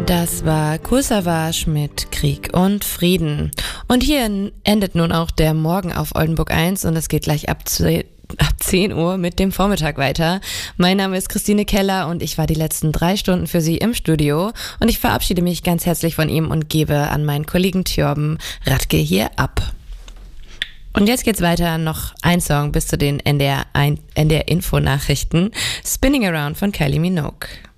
Das war Kool Savas mit Krieg und Frieden. Und hier endet nun auch der Morgen auf Oldenburg 1 und es geht gleich ab 10 Uhr mit dem Vormittag weiter. Mein Name ist Christine Keller und ich war die letzten 3 Stunden für Sie im Studio und ich verabschiede mich ganz herzlich von ihm und gebe an meinen Kollegen Thjörben Radke hier ab. Und jetzt geht's weiter, noch ein Song bis zu den NDR Info-Nachrichten. Spinning Around von Kylie Minogue.